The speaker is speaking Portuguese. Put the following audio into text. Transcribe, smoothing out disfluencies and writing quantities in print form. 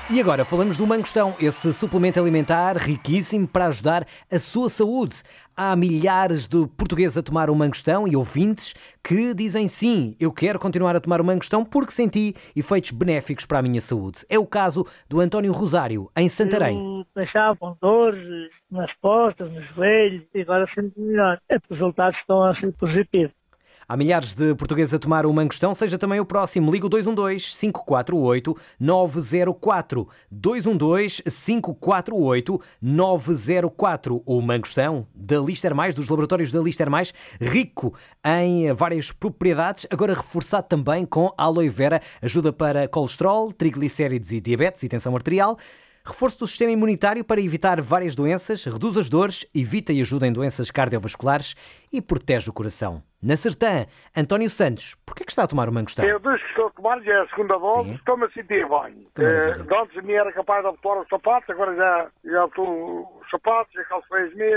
E agora falamos do mangostão, esse suplemento alimentar riquíssimo para ajudar a sua saúde. Há milhares de portugueses a tomar o mangostão e ouvintes que dizem sim, eu quero continuar a tomar o mangostão porque senti efeitos benéficos para a minha saúde. É o caso do António Rosário, em Santarém. Eu deixava com dores nas costas, nos joelhos e agora sinto melhor. Os resultados estão a ser positivos. Há milhares de portugueses a tomar o mangostão, seja também o próximo. Liga o 212-548-904. 212-548-904. O mangostão da Lister Mais, dos laboratórios da Lister Mais, rico em várias propriedades, agora reforçado também com aloe vera, ajuda para colesterol, triglicéridos e diabetes e tensão arterial. Reforço do sistema imunitário para evitar várias doenças, reduz as dores, evita e ajuda em doenças cardiovasculares e protege o coração. Na Sertã, António Santos, porquê que está a tomar o mangostão? Eu desde que estou a tomar, já é a segunda dose, estou-me a sentir bem. Antes me era capaz de abotoar os sapatos, agora já estou os sapatos, já calço bem as meias.